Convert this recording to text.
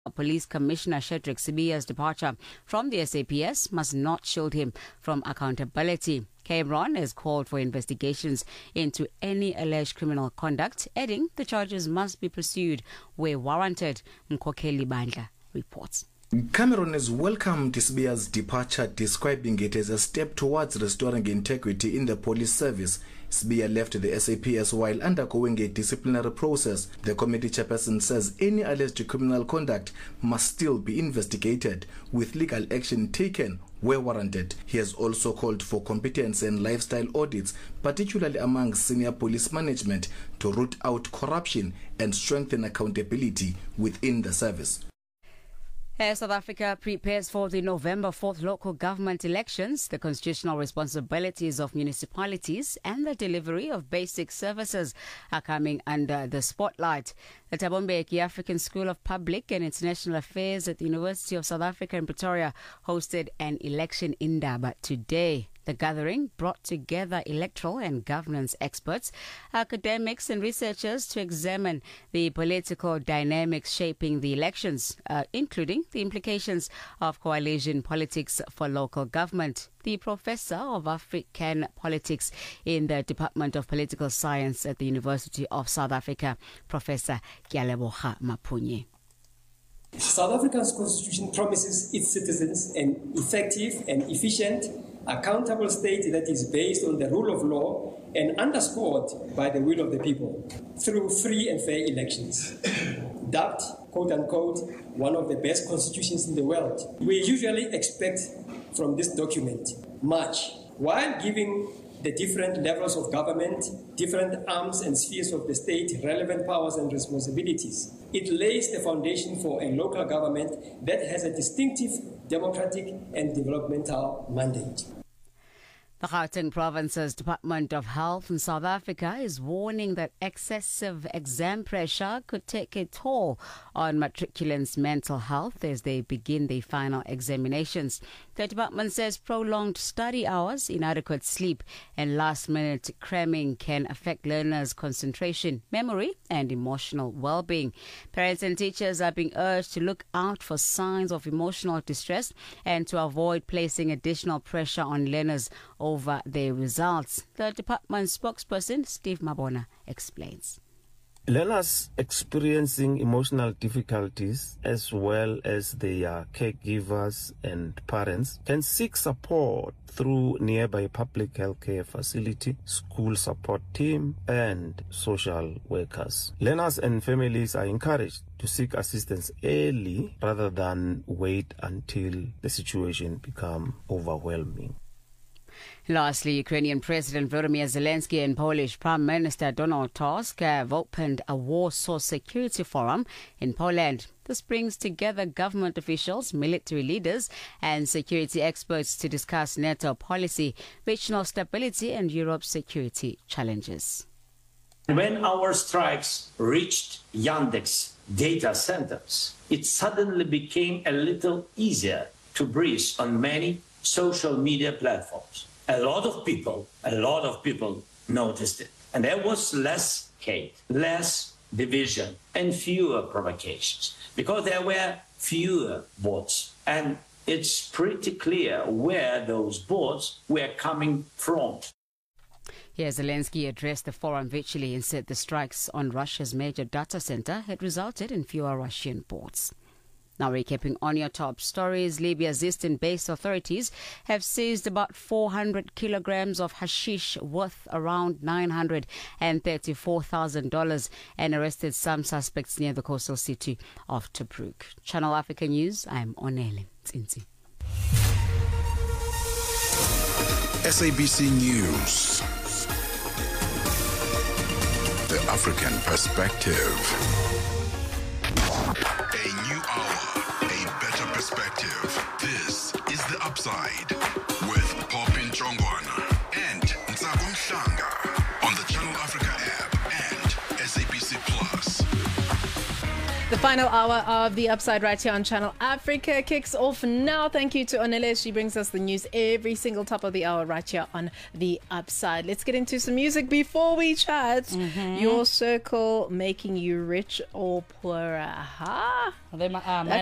Police Commissioner Shadrack Sibiya's departure from the SAPS must not shield him from accountability. Cameron has called for investigations into any alleged criminal conduct, adding the charges must be pursued where warranted. Mkokeli Bandla reports. Cameron has welcomed Sibiya's departure, describing it as a step towards restoring integrity in the police service. Sibiya left the SAPS while undergoing a disciplinary process. The committee chairperson says any alleged criminal conduct must still be investigated, with legal action taken where warranted. He has also called for competence and lifestyle audits, particularly among senior police management, to root out corruption and strengthen accountability within the service. As South Africa prepares for the November 4th local government elections, the constitutional responsibilities of municipalities and the delivery of basic services are coming under the spotlight. The Thabo Mbeki African School of Public and International Affairs at the University of South Africa in Pretoria hosted an election indaba today. The gathering brought together electoral and governance experts, academics and researchers to examine the political dynamics shaping the elections, including the implications of coalition politics for local government. The professor of African politics in the Department of Political Science at the University of South Africa, Professor Kyaleboha Mapunye. South Africa's constitution promises its citizens an effective and efficient, accountable state that is based on the rule of law and underscored by the will of the people through free and fair elections. Dubbed, quote-unquote, one of the best constitutions in the world. We usually expect from this document much, while giving the different levels of government, different arms and spheres of the state relevant powers and responsibilities. It lays the foundation for a local government that has a distinctive democratic and developmental mandate. The Gauteng Province's Department of Health in South Africa is warning that excessive exam pressure could take a toll on matriculants' mental health as they begin their final examinations. The department says prolonged study hours, inadequate sleep, and last-minute cramming can affect learners' concentration, memory, and emotional well-being. Parents and teachers are being urged to look out for signs of emotional distress and to avoid placing additional pressure on learners over their results. The department spokesperson, Steve Mabona, explains. Learners experiencing emotional difficulties, as well as their caregivers and parents, can seek support through nearby public healthcare facility, school support team, and social workers. Learners and families are encouraged to seek assistance early rather than wait until the situation becomes overwhelming. Lastly, Ukrainian President Volodymyr Zelensky and Polish Prime Minister Donald Tusk have opened a Warsaw Security Forum in Poland. This brings together government officials, military leaders, and security experts to discuss NATO policy, regional stability, and Europe's security challenges. When our strikes reached Yandex data centers, it suddenly became a little easier to breathe on many social media platforms. A lot of people noticed it. And there was less hate, less division, and fewer provocations, because there were fewer bots. And it's pretty clear where those bots were coming from. Here, Zelensky addressed the forum virtually and said the strikes on Russia's major data center had resulted in fewer Russian bots. Now recapping on your top stories, Libya's eastern-based authorities have seized about 400 kilograms of hashish worth around $934,000 and arrested some suspects near the coastal city of Tobruk. Channel Africa News, I'm Onele Tsinzi. SABC News. The African Perspective. A new hour, a better perspective. This is The Upside with Popin Chongwana and Ntsako Mhlanga on the Channel Africa app and SABC Plus. The Final hour of The Upside right here on Channel Africa kicks off now. Thank you to Onele. She brings us the news every single top of the hour right here on The Upside. Let's get into some music before we chat. Your Circle making you rich or poorer. Huh?